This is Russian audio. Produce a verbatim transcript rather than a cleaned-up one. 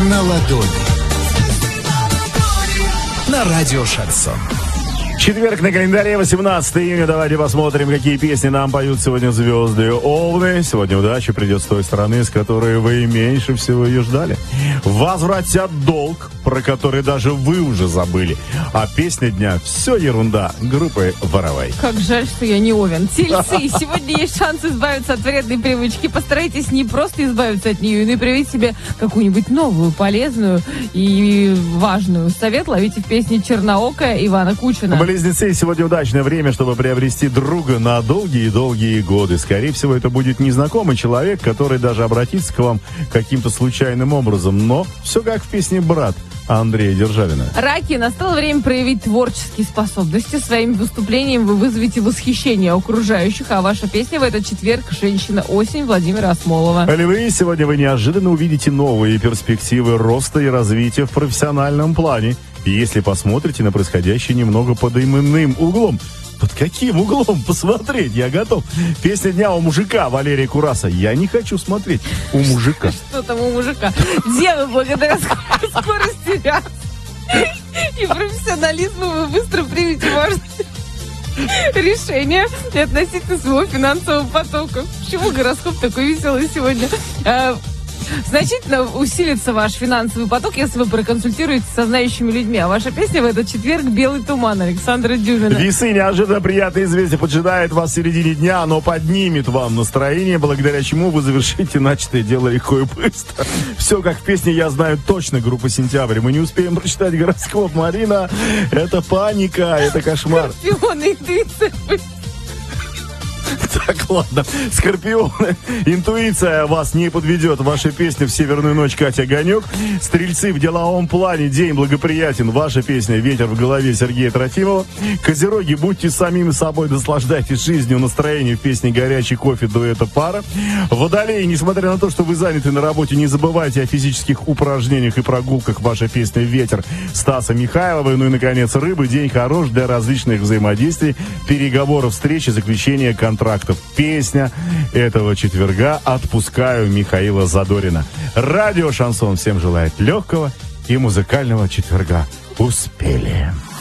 на ладони. На радио Шансон. Четверг на календаре, восемнадцатое июня. Давайте посмотрим, какие песни нам поют сегодня звезды Овны. Сегодня удача придет с той стороны, с которой вы меньше всего ее ждали. Возвратят долг, про который даже вы уже забыли. А песня дня — все ерунда, группы Воровай. Как жаль, что я не Овен. Тельцы, сегодня есть шанс избавиться от вредной привычки. Постарайтесь не просто избавиться от нее, но и привить себе какую-нибудь новую, полезную и важную. Совет ловите в песне «Черноокая» Ивана Кучина. Близнецы, сегодня удачное время, чтобы приобрести друга на долгие-долгие годы. Скорее всего, это будет незнакомый человек, который даже обратится к вам каким-то случайным образом. Но все как в песне «Брат» Андрея Державина. Раки, настало время проявить творческие способности. Своим выступлением вы вызовете восхищение окружающих, а ваша песня в этот четверг «Женщина-осень» Владимира Осмолова. Львы, сегодня вы неожиданно увидите новые перспективы роста и развития в профессиональном плане, если посмотрите на происходящее немного под иным углом. Под каким углом посмотреть? Я готов. Песня дня у мужика Валерия Кураса. Я не хочу смотреть у мужика. Что там у мужика? Девы, благодаря скорости реакции и профессионализму вы быстро примете важное решение относительно своего финансового потока. Почему гороскоп такой веселый сегодня? Значительно усилится ваш финансовый поток, если вы проконсультируетесь со знающими людьми. А ваша песня в этот четверг «Белый туман» Александра Дюмина. Весы, неожиданно приятное известие поджидает вас в середине дня. Оно поднимет вам настроение, благодаря чему вы завершите начатое дело легко и быстро. Все как в песне «Я знаю точно» группы «Сентябрь». Мы не успеем прочитать гороскоп, Марина. Это паника, это кошмар. Скорпионы, интуиция. Так, ладно. Скорпионы, интуиция вас не подведет. Ваша песня в «Северную ночь» Катя Огонек. Стрельцы, в деловом плане день благоприятен. Ваша песня «Ветер в голове» Сергея Трофимова. Козероги, будьте самими собой, наслаждайтесь жизнью. Настроение в песне «Горячий кофе» дуэта «Пара». Водолеи, несмотря на то, что вы заняты на работе, не забывайте о физических упражнениях и прогулках. Ваша песня «Ветер» Стаса Михайлова. Ну и, наконец, рыбы. День хорош для различных взаимодействий, переговоров, встречи, заключения контрактов. Песня этого четверга «Отпускаю» Михаила Задорина. Радио Шансон всем желает легкого и музыкального четверга. Успели.